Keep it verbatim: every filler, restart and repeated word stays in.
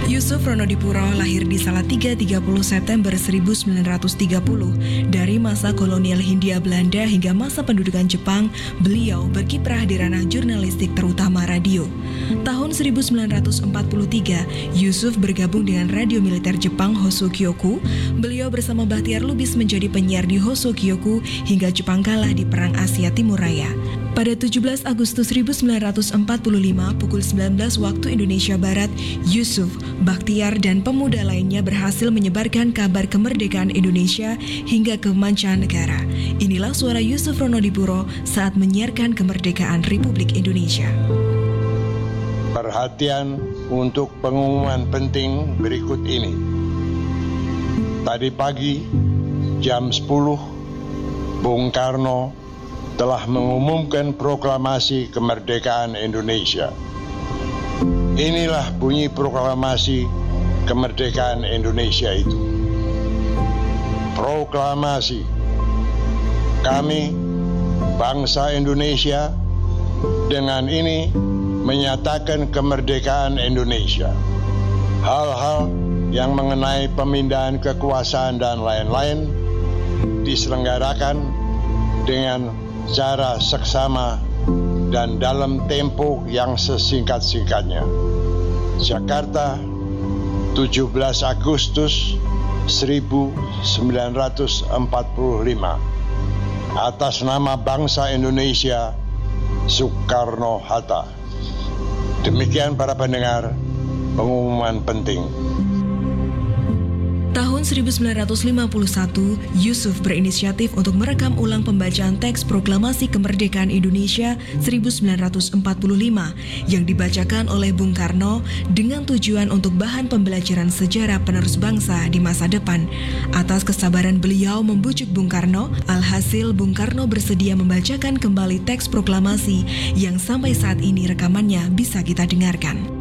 Yusuf Ronodipuro lahir di Salatiga tiga puluh September seribu sembilan ratus tiga puluh. Dari masa kolonial Hindia Belanda hingga masa pendudukan Jepang, beliau berkiprah di ranah jurnalistik terutama radio. Tahun seribu sembilan ratus empat puluh tiga, Yusuf bergabung dengan radio militer Jepang Hosokyoku. Beliau bersama Bahtiar Lubis menjadi penyiar di Hosokyoku hingga Jepang kalah di Perang Asia Timur Raya. Pada tujuh belas Agustus seribu sembilan ratus empat puluh lima pukul sembilan belas waktu Indonesia Barat, Yusuf, Bahtiar, dan pemuda lainnya berhasil menyebarkan kabar kemerdekaan Indonesia hingga ke mancanegara. Inilah suara Yusuf Ronodipuro saat menyiarkan kemerdekaan Republik Indonesia. Perhatian untuk pengumuman penting berikut ini. Tadi pagi jam sepuluh, Bung Karno telah mengumumkan proklamasi kemerdekaan Indonesia. Inilah bunyi proklamasi kemerdekaan Indonesia itu. Proklamasi. Kami, bangsa Indonesia, dengan ini menyatakan kemerdekaan Indonesia. Hal-hal yang mengenai pemindahan kekuasaan dan lain-lain diselenggarakan dengan secara seksama dan dalam tempo yang sesingkat-singkatnya. Jakarta, tujuh belas Agustus seribu sembilan ratus empat puluh lima. Atas nama bangsa Indonesia, Soekarno-Hatta. Demikian para pendengar, pengumuman penting. Tahun seribu sembilan ratus lima puluh satu, Yusuf berinisiatif untuk merekam ulang pembacaan teks Proklamasi Kemerdekaan Indonesia seribu sembilan ratus empat puluh lima yang dibacakan oleh Bung Karno dengan tujuan untuk bahan pembelajaran sejarah penerus bangsa di masa depan. Atas kesabaran beliau membujuk Bung Karno, alhasil Bung Karno bersedia membacakan kembali teks proklamasi yang sampai saat ini rekamannya bisa kita dengarkan.